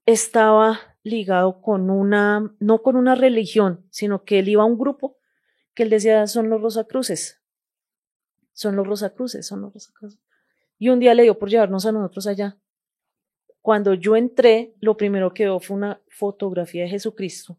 estaba ligado con no con una religión, sino que él iba a un grupo que él decía son los Rosacruces, son los Rosacruces, son los Rosacruces. Y un día le dio por llevarnos a nosotros allá. Cuando yo entré, lo primero que veo fue una fotografía de Jesucristo,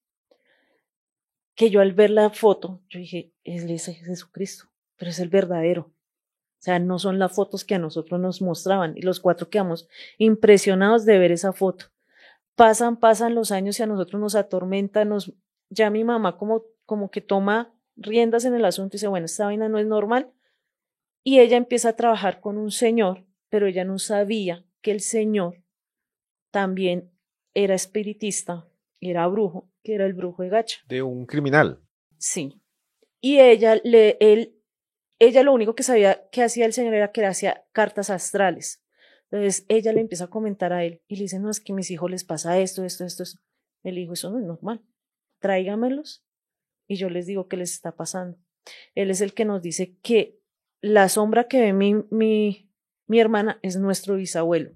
que yo al ver la foto, yo dije, él es Jesucristo, pero es el verdadero. O sea, no son las fotos que a nosotros nos mostraban. Y los cuatro quedamos impresionados de ver esa foto. Pasan los años y a nosotros nos atormenta, ya mi mamá como que toma riendas en el asunto y dice, bueno, esta vaina no es normal. Y ella empieza a trabajar con un señor, pero ella no sabía que el señor también era espiritista, era brujo, que era el brujo de Gacha. De un criminal. Sí. Y ella lo único que sabía que hacía el señor era que hacía cartas astrales. Entonces ella le empieza a comentar a él y le dice, no, es que a mis hijos les pasa esto, esto, esto, esto. Él dijo, eso no es normal, tráigamelos y yo les digo qué les está pasando. Él es el que nos dice que la sombra que ve mi hermana es nuestro bisabuelo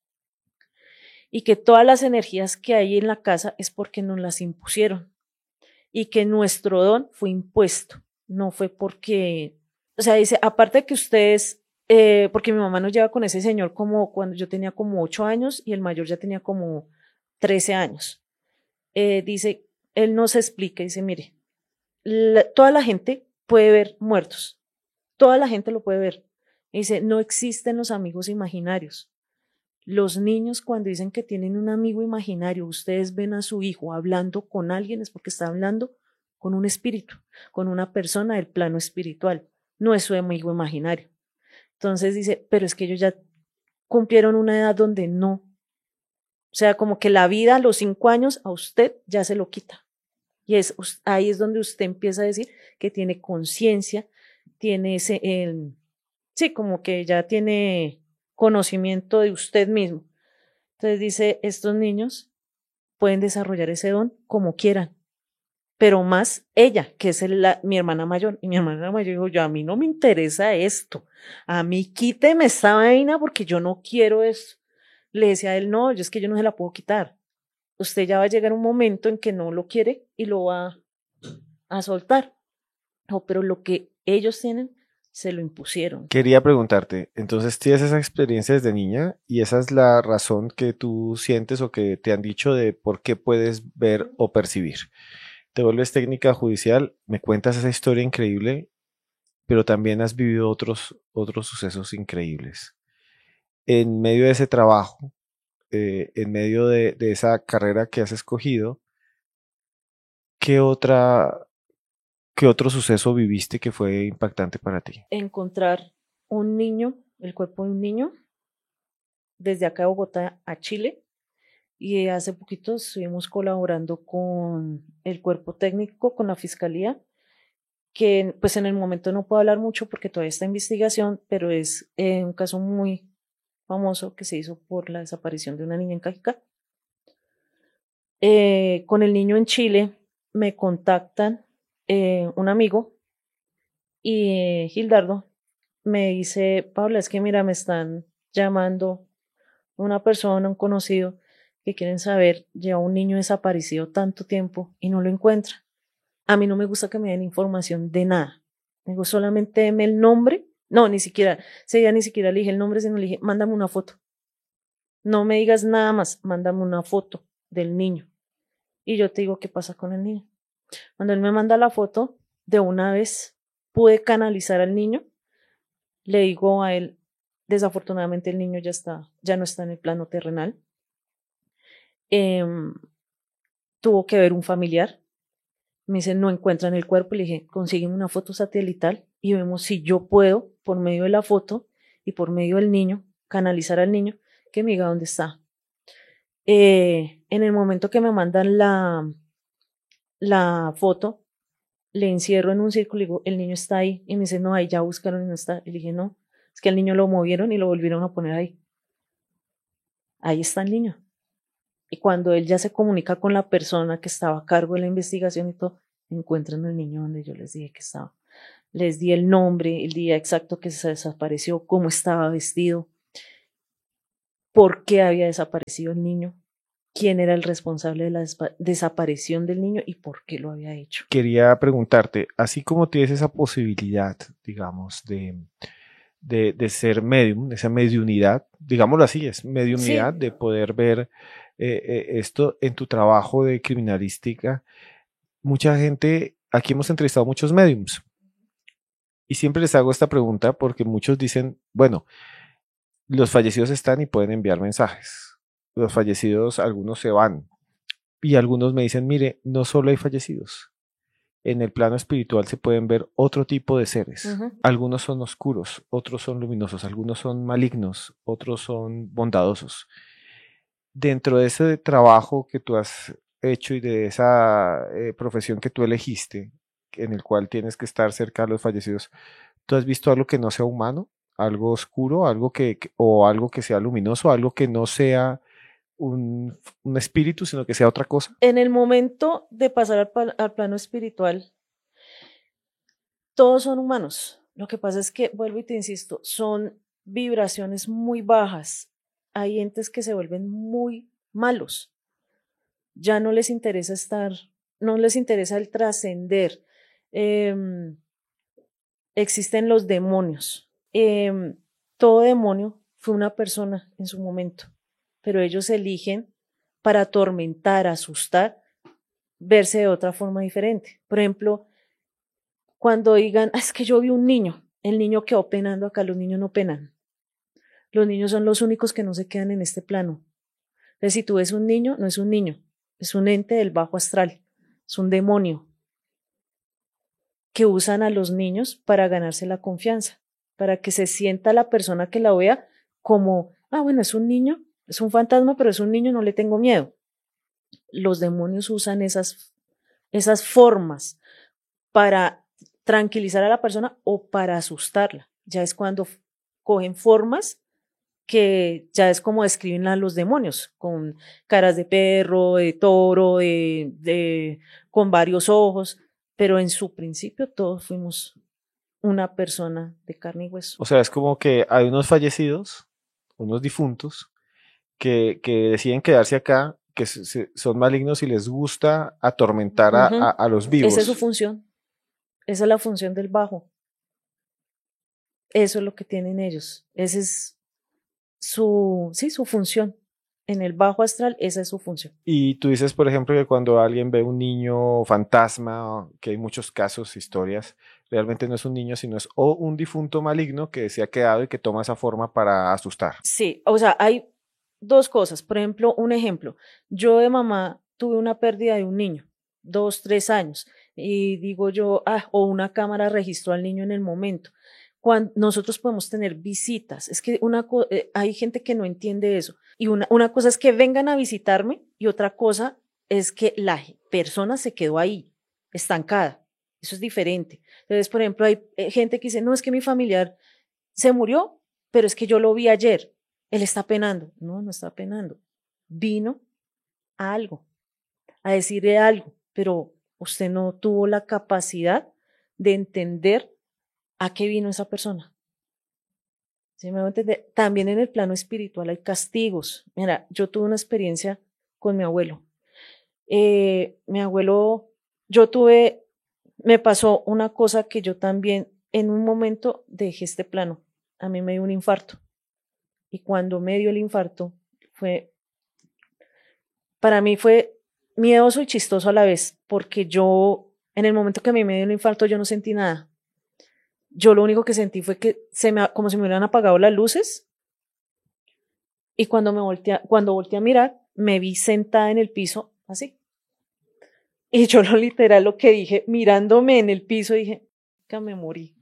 y que todas las energías que hay en la casa es porque nos las impusieron y que nuestro don fue impuesto, no fue porque, o sea, dice, aparte de que ustedes, porque mi mamá nos lleva con ese señor como cuando yo tenía como 8 años y el mayor ya tenía como 13 años. Dice, él nos explica, dice, mire, toda la gente puede ver muertos, toda la gente lo puede ver. Y dice, no existen los amigos imaginarios. Los niños cuando dicen que tienen un amigo imaginario, ustedes ven a su hijo hablando con alguien, es porque está hablando con un espíritu, con una persona del plano espiritual, no es su amigo imaginario. Entonces dice, pero es que ellos ya cumplieron una edad donde no, o sea, como que la vida a los 5 años a usted ya se lo quita. Y ahí es donde usted empieza a decir que tiene conciencia, tiene sí, como que ya tiene conocimiento de usted mismo. Entonces dice, estos niños pueden desarrollar ese don como quieran, pero más ella, que es mi hermana mayor. Y mi hermana mayor dijo, yo a mí no me interesa esto, a mí quíteme esta vaina porque yo no quiero esto. Le decía a él, no, yo es que yo no se la puedo quitar. Usted ya va a llegar un momento en que no lo quiere y lo va a soltar. No, pero lo que ellos tienen, se lo impusieron. Quería preguntarte, entonces tienes esa experiencia desde niña y esa es la razón que tú sientes o que te han dicho de por qué puedes ver o percibir. Te vuelves técnica judicial, me cuentas esa historia increíble, pero también has vivido otros sucesos increíbles. En medio de ese trabajo, en medio de esa carrera que has escogido, ¿qué qué otro suceso viviste que fue impactante para ti? Encontrar un niño, el cuerpo de un niño, desde acá de Bogotá a Chile. Y hace poquito estuvimos colaborando con el cuerpo técnico, con la fiscalía, que pues en el momento no puedo hablar mucho porque todavía está en investigación, pero es un caso muy famoso que se hizo por la desaparición de una niña en Cajicá. Con el niño en Chile me contactan un amigo y Gildardo me dice, Paula, es que mira, me están llamando una persona, un conocido, que quieren saber, lleva un niño desaparecido tanto tiempo y no lo encuentra. A mí no me gusta que me den información de nada. Digo, solamente deme el nombre. No, ni siquiera, ese día ni siquiera le dije el nombre, sino le dije, mándame una foto. No me digas nada más, mándame una foto del niño. Y yo te digo qué pasa con el niño. Cuando él me manda la foto, de una vez pude canalizar al niño. Le digo a él, desafortunadamente el niño ya no está en el plano terrenal. Em, Tuvo que ver un familiar. Me dice, no encuentran el cuerpo. Le dije, consígueme una foto satelital y vemos si yo puedo, por medio de la foto y por medio del niño, canalizar al niño, que me diga dónde está. En el momento que me mandan la foto, le encierro en un círculo y digo, el niño está ahí. Y me dice, no, ahí ya buscaron y no está. Y le dije, no, es que al niño lo movieron y lo volvieron a poner ahí. Ahí está el niño. Y cuando él ya se comunica con la persona que estaba a cargo de la investigación y todo, encuentran al niño donde yo les dije que estaba. Les di el nombre, el día exacto que se desapareció, cómo estaba vestido, por qué había desaparecido el niño. quién era el responsable de la desaparición del niño y por qué lo había hecho. Quería preguntarte, así como tienes esa posibilidad, digamos, de ser medium, esa mediunidad, digámoslo así, es mediunidad, Sí, de poder ver esto en tu trabajo de criminalística. Mucha gente, aquí hemos entrevistado muchos mediums y siempre les hago esta pregunta porque muchos dicen, bueno, los fallecidos están y pueden enviar mensajes. Los fallecidos, algunos se van y algunos me dicen, mire, no solo hay fallecidos. En el plano espiritual se pueden ver otro tipo de seres. ujú. Algunos son oscuros, otros son luminosos, algunos son malignos, otros son bondadosos. Dentro de ese trabajo que tú has hecho y de esa profesión que tú elegiste, en el cual tienes que estar cerca de los fallecidos, ¿tú has visto algo que no sea humano? ¿Algo oscuro? ¿Algo o algo que sea luminoso? ¿Algo que no sea un espíritu, sino que sea otra cosa? En el momento de pasar al plano espiritual, todos son humanos. Lo que pasa es que, vuelvo y te insisto, son vibraciones muy bajas. Hay entes que se vuelven muy malos. Ya no les interesa estar, no les interesa el trascender. Em, Existen los demonios. Todo demonio fue una persona en su momento, pero ellos eligen para atormentar, asustar, verse de otra forma diferente. Por ejemplo, cuando digan, "Ah, es que yo vi un niño, el niño quedó penando acá, los niños no penan. Los niños son los únicos que no se quedan en este plano. Entonces, si tú ves un niño, no es un niño, es un ente del bajo astral, es un demonio que usan a los niños para ganarse la confianza, para que se sienta la persona que la vea como, ah, bueno, es un niño, es un fantasma, pero es un niño, no le tengo miedo. Los demonios usan esas formas para tranquilizar a la persona o para asustarla. Ya es cuando cogen formas que ya es como describen a los demonios, con caras de perro, de toro, con varios ojos, pero en su principio todos fuimos una persona de carne y hueso. O sea, es como que hay unos fallecidos, unos difuntos, que deciden quedarse acá, que son malignos y les gusta atormentar Ujú. a los Esa es su vivos. función, esa es la función del bajo, eso es lo que tienen ellos, esa es sí, su función. En el bajo astral, esa es su función. Y tú dices, por ejemplo, que cuando alguien ve un niño fantasma, que hay muchos casos, historias, realmente no es un niño, sino es o un difunto maligno que se ha quedado y que toma esa forma para asustar. Sí, o sea, hay dos cosas. Por ejemplo, un ejemplo. Yo de mamá tuve una pérdida de un niño, 2, 3 años, y digo yo, ah, o una cámara registró al niño en el momento. Cuando nosotros podemos tener visitas, es que hay gente que no entiende eso. Y una cosa es que vengan a visitarme y otra cosa es que la persona se quedó ahí, estancada. Eso es diferente. Entonces, por ejemplo, hay gente que dice, no, es que mi familiar se murió, pero es que yo lo vi ayer. Él está penando. No, no está penando. Vino a algo, a decirle algo, pero usted no tuvo la capacidad de entender a qué vino esa persona. ¿Sí me va a entender? También en el plano espiritual hay castigos. Mira, yo tuve una experiencia con mi abuelo. Mi abuelo, yo tuve, me pasó una cosa que yo también en un momento dejé este plano. A mí me dio un infarto. Y cuando me dio el infarto, fue, para mí fue miedoso y chistoso a la vez, porque yo, en el momento que a mí me dio el infarto, yo no sentí nada. Yo lo único que sentí fue que como si me hubieran apagado las luces, y cuando volteé a mirar, me vi sentada en el piso, así. Y yo lo literal lo que dije, mirándome en el piso, dije, que me morí.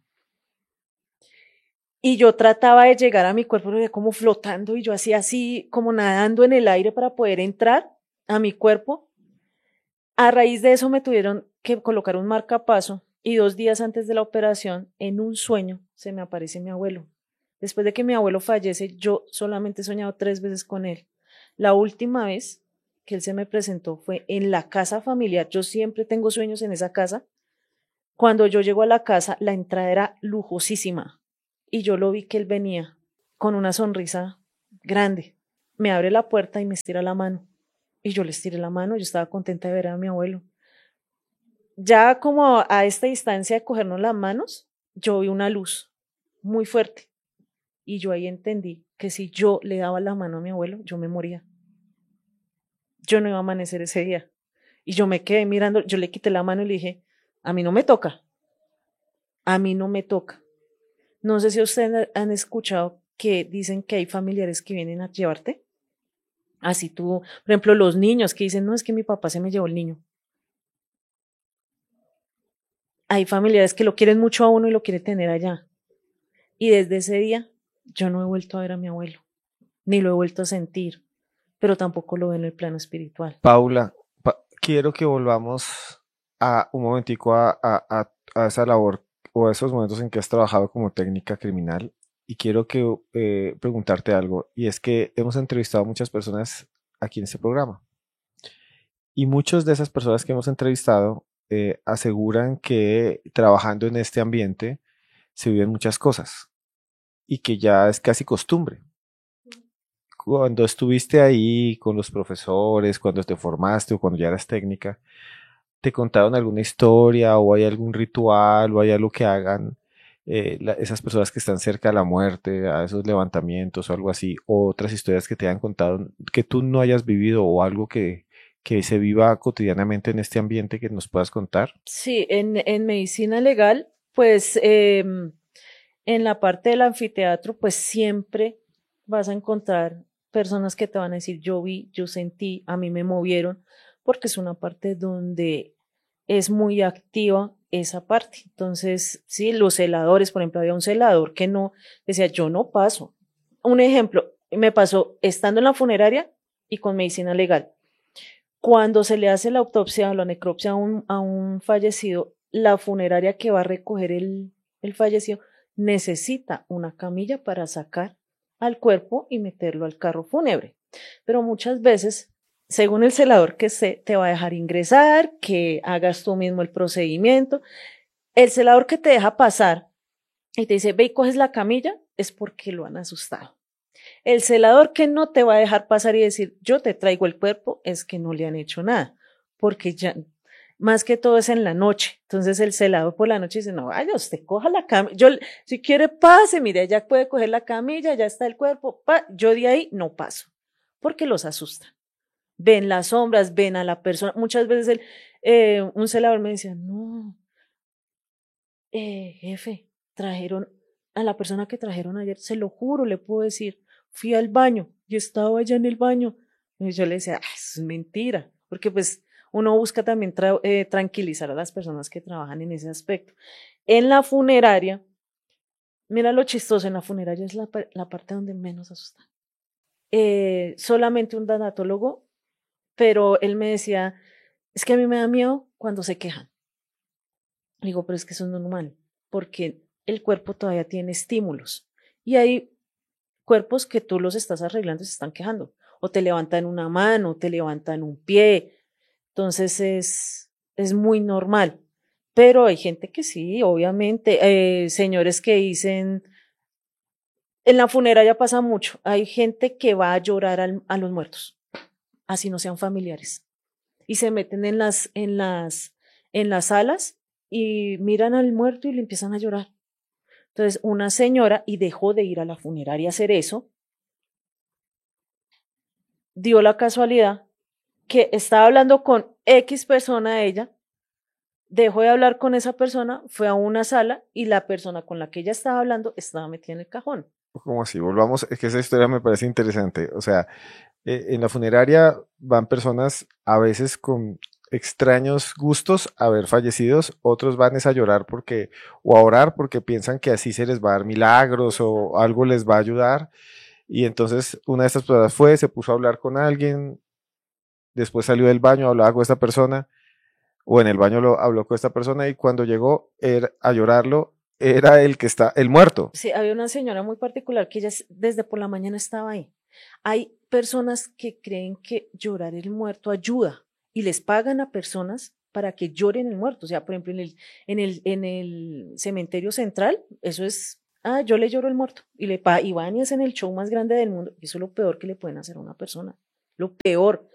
Y yo trataba de llegar a mi cuerpo, pero como flotando, y yo hacía así, como nadando en el aire para poder entrar a mi cuerpo. A raíz de eso me tuvieron que colocar un marcapaso y 2 días antes de la operación, en un sueño, se me aparece mi abuelo. Después de que mi abuelo fallece, yo solamente he soñado 3 veces con él. La última vez que él se me presentó fue en la casa familiar. Yo siempre tengo sueños en esa casa. Cuando yo llego a la casa, la entrada era lujosísima y yo lo vi que él venía con una sonrisa grande. Me abre la puerta y me estira la mano y yo les tiré la mano, yo estaba contenta de ver a mi abuelo. Ya como a esta distancia de cogernos las manos, yo vi una luz muy fuerte y yo ahí entendí que si yo le daba la mano a mi abuelo, yo me moría. Yo no iba a amanecer ese día. Y yo me quedé mirando, yo le quité la mano y le dije, a mí no me toca, a mí no me toca. No sé si ustedes han escuchado que dicen que hay familiares que vienen a llevarte. Así tú, por ejemplo, los niños que dicen, no, es que mi papá se me llevó el niño. Hay familiares que lo quieren mucho a uno y lo quieren tener allá. Y desde ese día yo no he vuelto a ver a mi abuelo, ni lo he vuelto a sentir, pero tampoco lo veo en el plano espiritual. Paula, quiero que volvamos a un momentico a esa labor o a esos momentos en que has trabajado como técnica criminal y quiero que preguntarte algo y es que hemos entrevistado a muchas personas aquí en este programa y muchas de esas personas que hemos entrevistado aseguran que trabajando en este ambiente se viven muchas cosas y que ya es casi costumbre. Cuando estuviste ahí con los profesores, cuando te formaste o cuando ya eras técnica, ¿te contaron alguna historia o hay algún ritual o hay algo que hagan esas personas que están cerca de la muerte, a esos levantamientos o algo así, o otras historias que te hayan contado que tú no hayas vivido o algo que se viva cotidianamente en este ambiente que nos puedas contar? Sí, en medicina legal, pues en la parte del anfiteatro, pues siempre vas a encontrar personas que te van a decir, yo vi, yo sentí, a mí me movieron, porque es una parte donde es muy activa esa parte. Entonces, sí, los celadores, por ejemplo, había un celador que no, decía, yo no paso. Un ejemplo, me pasó estando en la funeraria y con medicina legal. Cuando se le hace la autopsia o la necropsia a un fallecido, la funeraria que va a recoger el fallecido necesita una camilla para sacar al cuerpo y meterlo al carro fúnebre. Pero muchas veces, según el celador que te va a dejar ingresar, que hagas tú mismo el procedimiento, el celador que te deja pasar y te dice, ve y coges la camilla, es porque lo han asustado. El celador que no te va a dejar pasar y decir, yo te traigo el cuerpo, es que no le han hecho nada, porque ya, más que todo es en la noche. Entonces el celador por la noche dice, no, vaya, usted coja la camilla, yo, si quiere pase, mire, ya puede coger la camilla, ya está el cuerpo, yo de ahí no paso, porque los asusta. Ven las sombras, ven a la persona. Muchas veces un celador me decía, no, jefe, trajeron a la persona que trajeron ayer, se lo juro, le puedo decir, fui al baño y estaba allá en el baño. Y yo le decía, es mentira, porque pues uno busca también tranquilizar a las personas que trabajan en ese aspecto. En la funeraria, mira lo chistoso, en la funeraria es la parte donde menos asustan. Solamente un tanatólogo, pero él me decía, es que a mí me da miedo cuando se quejan. Digo, pero es que eso es normal, porque el cuerpo todavía tiene estímulos y hay cuerpos que tú los estás arreglando y se están quejando, o te levantan una mano, te levantan un pie, entonces es muy normal, pero hay gente que sí, obviamente, señores que dicen, en la funeraria pasa mucho, hay gente que va a llorar a los muertos, así no sean familiares, y se meten en las salas y miran al muerto y le empiezan a llorar. Entonces, una señora, y dejó de ir a la funeraria a hacer eso, dio la casualidad que estaba hablando con X persona de ella, dejó de hablar con esa persona, fue a una sala y la persona con la que ella estaba hablando estaba metida en el cajón. ¿Cómo así? Volvamos, es que esa historia me parece interesante. O sea, en la funeraria van personas a veces con extraños gustos a ver fallecidos, otros van es a llorar porque, o a orar porque piensan que así se les va a dar milagros o algo les va a ayudar. Y entonces una de estas personas fue, se puso a hablar con alguien, después salió del baño, hablaba con esta persona, o en el baño habló con esta persona y cuando llegó a llorarlo, era el que está, el muerto. Sí, había una señora muy particular que ella desde por la mañana estaba ahí. Hay personas que creen que llorar el muerto ayuda y les pagan a personas para que lloren el muerto. O sea, por ejemplo, en el cementerio central, eso es, yo le lloro el muerto. Y van y hacen el show más grande del mundo. Eso es lo peor que le pueden hacer a una persona. Lo peor.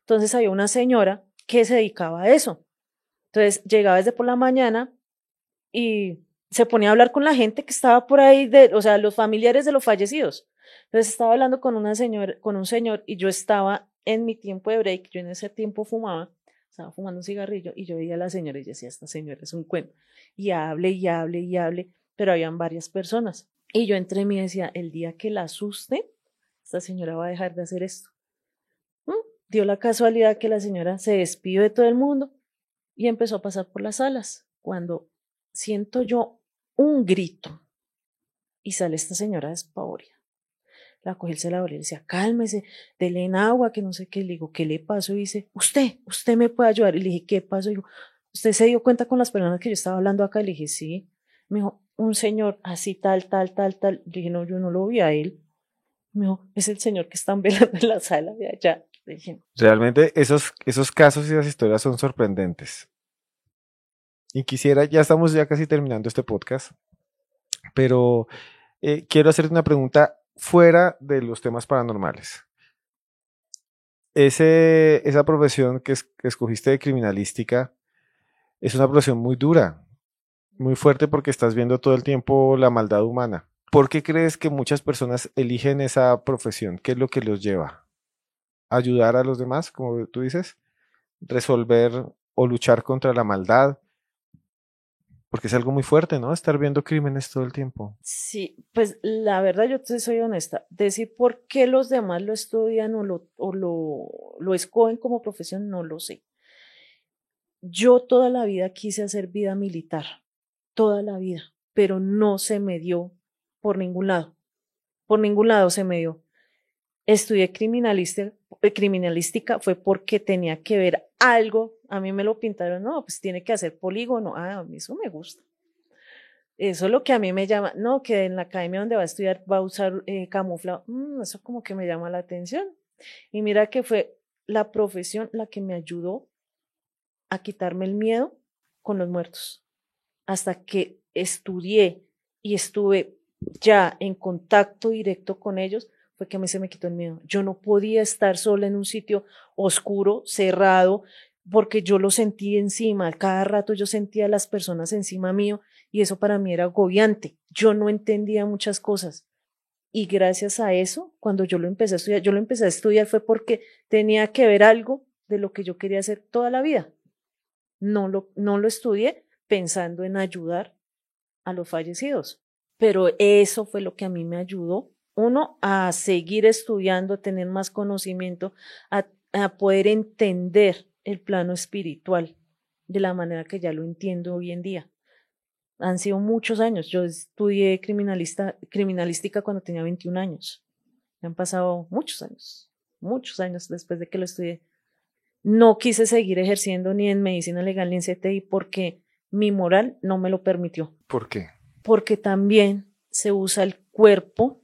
Entonces había una señora que se dedicaba a eso. Entonces llegaba desde por la mañana y se ponía a hablar con la gente que estaba por ahí, o sea, los familiares de los fallecidos. Entonces estaba hablando con una señora, con un señor, y yo estaba en mi tiempo de break, yo en ese tiempo fumaba, estaba fumando un cigarrillo, y yo veía a la señora y yo decía, esta señora es un cuento. Y hable, y hable, y hable, pero habían varias personas. Y yo entre mí decía, el día que la asuste, esta señora va a dejar de hacer esto. Dio la casualidad que la señora se despidió de todo el mundo y empezó a pasar por las salas. Cuando siento yo un grito y sale esta señora despavorida. La cogí el celador y le decía, cálmese, dele en agua, que no sé qué. Le digo, ¿qué le pasó? Y dice, usted me puede ayudar. Y le dije, ¿qué pasó? Y digo, ¿usted se dio cuenta con las personas que yo estaba hablando acá? Y le dije, sí. Me dijo, un señor así, tal, tal, tal, tal. Le dije, no, yo no lo vi a él. Me dijo, es el señor que están velando en la sala de allá. Le dije, Realmente esos casos y esas historias son sorprendentes. Y quisiera, ya estamos ya casi terminando este podcast, pero quiero hacerte una pregunta fuera de los temas paranormales. Esa profesión que escogiste de criminalística es una profesión muy dura, muy fuerte porque estás viendo todo el tiempo la maldad humana. ¿Por qué crees que muchas personas eligen esa profesión? ¿Qué es lo que los lleva? ¿Ayudar a los demás, como tú dices? ¿Resolver o luchar contra la maldad? Porque es algo muy fuerte, ¿no? Estar viendo crímenes todo el tiempo. sí, pues la verdad yo te soy honesta. Decir por qué los demás lo estudian lo escogen como profesión, no lo sé. Yo toda la vida quise hacer vida militar, toda la vida, pero no se me dio por ningún lado se me dio. Estudié criminalística fue porque tenía que ver algo, a mí me lo pintaron, no, pues tiene que hacer polígono, a mí eso me gusta. Eso es lo que a mí me llama, no, que en la academia donde va a estudiar va a usar camuflado, eso como que me llama la atención. Y mira que fue la profesión la que me ayudó a quitarme el miedo con los muertos. Hasta que estudié y estuve ya en contacto directo con ellos, fue que a mí se me quitó el miedo. Yo no podía estar sola en un sitio oscuro, cerrado, porque yo lo sentí encima. Cada rato yo sentía a las personas encima mío y eso para mí era agobiante. Yo no entendía muchas cosas. Y gracias a eso, cuando yo lo empecé a estudiar fue porque tenía que ver algo de lo que yo quería hacer toda la vida. No lo estudié pensando en ayudar a los fallecidos, pero eso fue lo que a mí me ayudó, uno, a seguir estudiando, a tener más conocimiento, a poder entender el plano espiritual de la manera que ya lo entiendo hoy en día. Han sido muchos años. Yo estudié criminalística cuando tenía 21 años. Me han pasado muchos años después de que lo estudié. No quise seguir ejerciendo ni en medicina legal ni en CTI porque mi moral no me lo permitió. ¿Por qué? Porque también se usa el cuerpo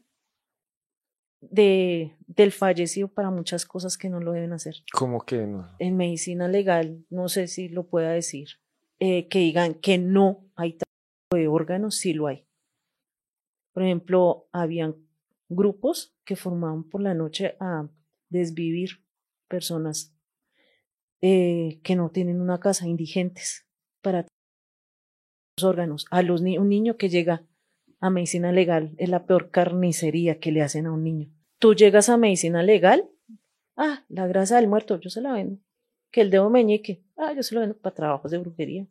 del fallecido para muchas cosas que no lo deben hacer. ¿Cómo que no? En medicina legal, no sé si lo pueda decir, que digan que no hay tráfico de órganos, sí lo hay. Por ejemplo, habían grupos que formaban por la noche a desvivir personas que no tienen una casa, indigentes, para los órganos. Un niño que llega a medicina legal es la peor carnicería que le hacen a un niño. Tú llegas a medicina legal, la grasa del muerto, yo se la vendo. Que el dedo meñique, yo se lo vendo para trabajos de brujería.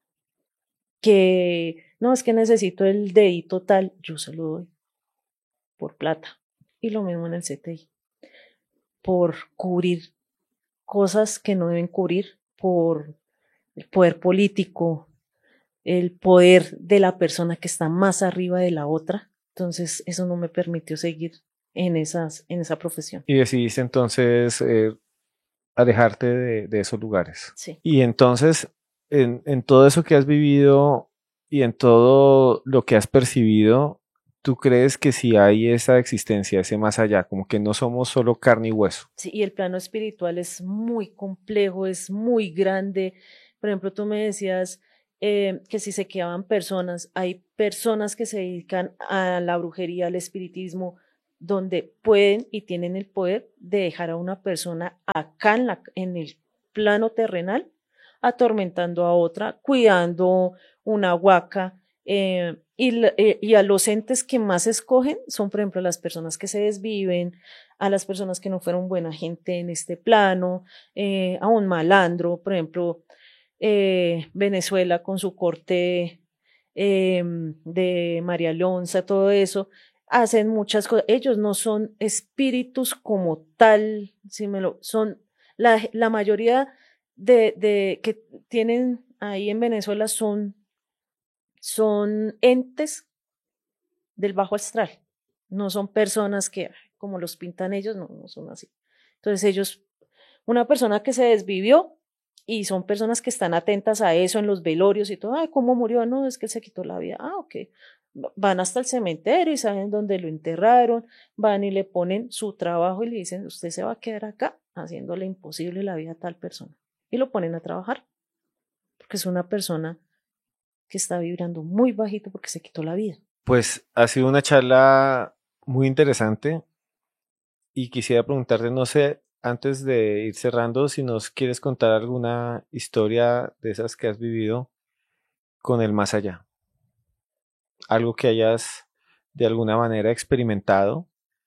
Que no, es que necesito el dedito tal, yo se lo doy por plata. Y lo mismo en el CTI. Por cubrir cosas que no deben cubrir, por el poder político, el poder de la persona que está más arriba de la otra. Entonces, eso no me permitió seguir en esa profesión. Y decidiste entonces alejarte de esos lugares. Sí. Y entonces, en todo eso que has vivido y en todo lo que has percibido, ¿tú crees que si hay esa existencia, ese más allá, como que no somos solo carne y hueso? Sí, y el plano espiritual es muy complejo, es muy grande. Por ejemplo, tú me decías que si se quedaban personas, hay personas que se dedican a la brujería, al espiritismo donde pueden y tienen el poder de dejar a una persona acá en el plano terrenal, atormentando a otra, cuidando una huaca, y a los entes que más escogen son, por ejemplo, las personas que se desviven, a las personas que no fueron buena gente en este plano, a un malandro, por ejemplo, Venezuela con su corte de María Alonza, todo eso, hacen muchas cosas. Ellos no son espíritus como tal, son la mayoría de que tienen ahí en Venezuela son entes del bajo astral, no son personas que, como los pintan ellos, no son así. Entonces ellos, una persona que se desvivió, y son personas que están atentas a eso en los velorios y todo, ay, ¿cómo murió? No, es que él se quitó la vida. Ah, ok. Van hasta el cementerio y saben dónde lo enterraron, van y le ponen su trabajo y le dicen, usted se va a quedar acá haciéndole imposible la vida a tal persona. Y lo ponen a trabajar, porque es una persona que está vibrando muy bajito porque se quitó la vida. Pues ha sido una charla muy interesante y quisiera preguntarte, no sé, antes de ir cerrando, si nos quieres contar alguna historia de esas que has vivido con el más allá, algo que hayas de alguna manera experimentado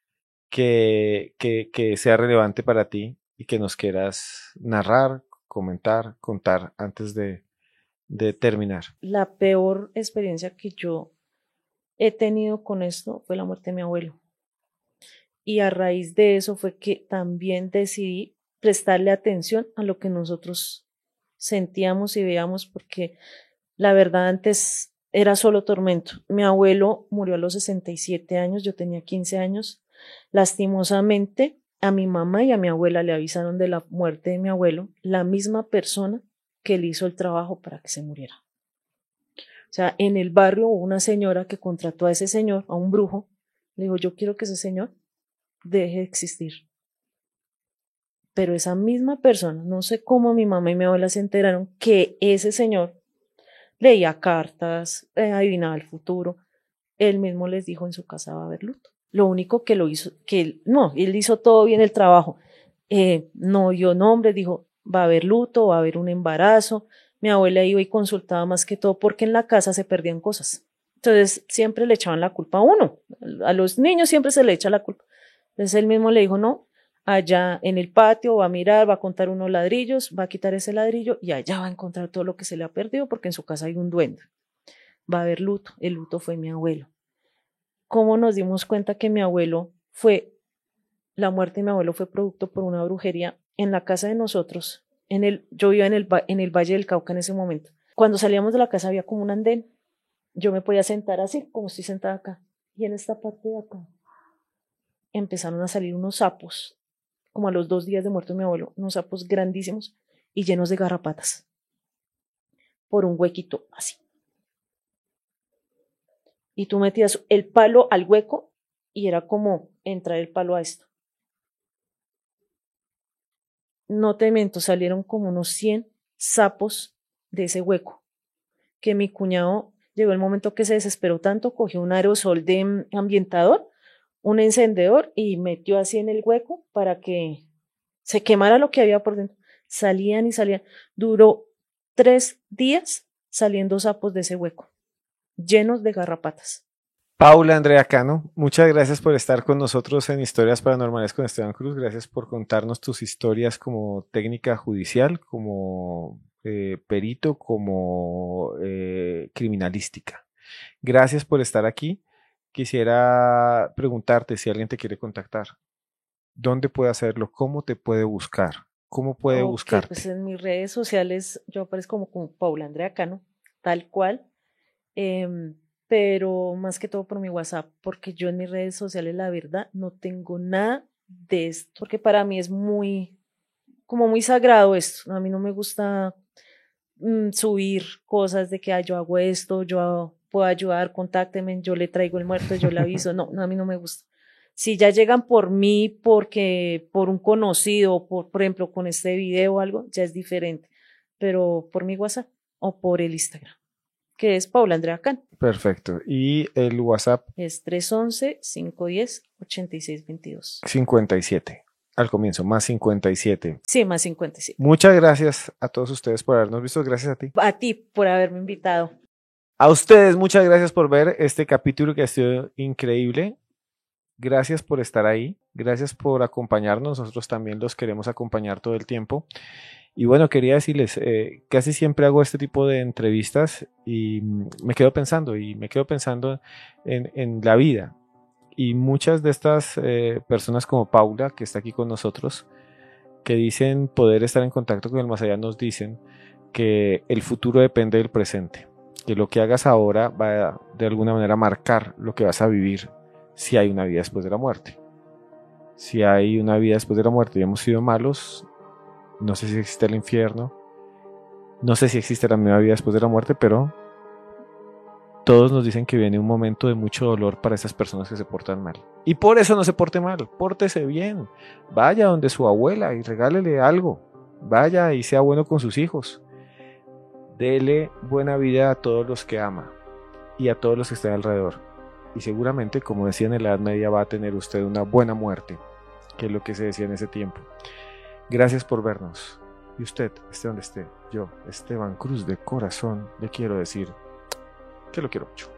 que sea relevante para ti y que nos quieras narrar, comentar, contar antes de terminar. La peor experiencia que yo he tenido con esto fue la muerte de mi abuelo. Y a raíz de eso fue que también decidí prestarle atención a lo que nosotros sentíamos y veíamos, porque la verdad antes era solo tormento. Mi abuelo murió a los 67 años, yo tenía 15 años. Lastimosamente, a mi mamá y a mi abuela le avisaron de la muerte de mi abuelo, la misma persona que le hizo el trabajo para que se muriera. O sea, en el barrio hubo una señora que contrató a ese señor, a un brujo, le dijo, yo quiero que ese señor deje de existir. Pero esa misma persona, no sé cómo mi mamá y mi abuela se enteraron que ese señor leía cartas, adivinaba el futuro. Él mismo les dijo en su casa va a haber luto. Lo único que lo hizo, no, él hizo todo bien el trabajo. No dio nombre, dijo va a haber luto, va a haber un embarazo. Mi abuela iba y consultaba más que todo porque en la casa se perdían cosas. Entonces siempre le echaban la culpa a uno. A los niños siempre se le echa la culpa. Entonces él mismo le dijo, no, allá en el patio va a mirar, va a contar unos ladrillos, va a quitar ese ladrillo y allá va a encontrar todo lo que se le ha perdido porque en su casa hay un duende. Va a haber luto. El luto fue mi abuelo. ¿Cómo nos dimos cuenta que la muerte de mi abuelo fue producto por una brujería en la casa de nosotros? Yo vivía en el Valle del Cauca en ese momento. Cuando salíamos de la casa había como un andén. Yo me podía sentar así, como estoy sentada acá. Y en esta parte de acá empezaron a salir unos sapos, como a los 2 días de muerto de mi abuelo, unos sapos grandísimos y llenos de garrapatas, por un huequito así. Y tú metías el palo al hueco y era como entrar el palo a esto. No te miento, salieron como unos 100 sapos de ese hueco, que mi cuñado llegó el momento que se desesperó tanto, cogió un aerosol de ambientador, un encendedor y metió así en el hueco para que se quemara lo que había por dentro. Salían y salían. Duró 3 días saliendo sapos de ese hueco, llenos de garrapatas. Paula Andrea Cano, muchas gracias por estar con nosotros en Historias Paranormales con Esteban Cruz. Gracias por contarnos tus historias como técnica judicial, como perito, como criminalística. Gracias por estar aquí. Quisiera preguntarte si alguien te quiere contactar. ¿Dónde puede hacerlo? ¿Cómo te puede buscar? ¿Cómo puede Ok, pues buscarte? en mis redes sociales yo aparezco como Paula Andrea Cano, tal cual, em, pero más que todo por mi WhatsApp, porque yo en mis redes sociales, la verdad, no tengo nada de esto, porque para mí es como muy sagrado esto. A mí no me gusta subir cosas de que yo hago esto, yo puedo ayudar, contácteme, yo le traigo el muerto, yo le aviso. No, no, a mí no me gusta. Si ya llegan por mí, por un conocido, por ejemplo, con este video o algo, ya es diferente. Pero por mi WhatsApp o por el Instagram, que es Paula Andrea Can. Perfecto. ¿Y el WhatsApp? Es 311-510 8622. 57. Al comienzo, más 57. Sí, más 57. Muchas gracias a todos ustedes por habernos visto. Gracias a ti. A ti por haberme invitado. A ustedes, muchas gracias por ver este capítulo que ha sido increíble. Gracias por estar ahí. Gracias por acompañarnos. Nosotros también los queremos acompañar todo el tiempo. Y bueno, quería decirles, casi siempre hago este tipo de entrevistas y me quedo pensando en la vida. Y muchas de estas personas como Paula, que está aquí con nosotros, que dicen poder estar en contacto con el más allá, nos dicen que el futuro depende del presente, que lo que hagas ahora va a, de alguna manera a marcar lo que vas a vivir si hay una vida después de la muerte. Si hay una vida después de la muerte y hemos sido malos, no sé si existe el infierno, no sé si existe la misma vida después de la muerte, pero todos nos dicen que viene un momento de mucho dolor para esas personas que se portan mal. Y por eso no se porte mal, pórtese bien. Vaya donde su abuela y regálele algo. Vaya y sea bueno con sus hijos. Dele buena vida a todos los que ama y a todos los que estén alrededor. Y seguramente, como decían en la Edad Media, va a tener usted una buena muerte, que es lo que se decía en ese tiempo. Gracias por vernos. Y usted, esté donde esté, yo, Esteban Cruz de corazón, le quiero decir que lo quiero mucho.